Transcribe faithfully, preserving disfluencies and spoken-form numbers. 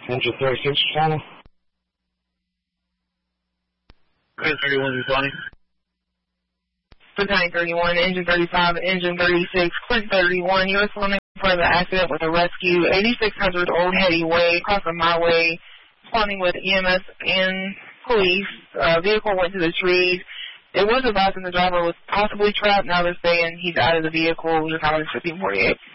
Engine thirty-six, channel. Engine thirty-one, responding. Battalion thirty-one, Engine thirty-five, Engine thirty-six, Clint thirty-one, you're responding for the accident with a rescue, eighty-six hundred Old Hetty Way, crossing my way, responding with E M S and police. Uh, vehicle went to the trees. It was advised that the driver was possibly trapped. Now they're saying he's out of the vehicle. You're calling fifteen forty-eight.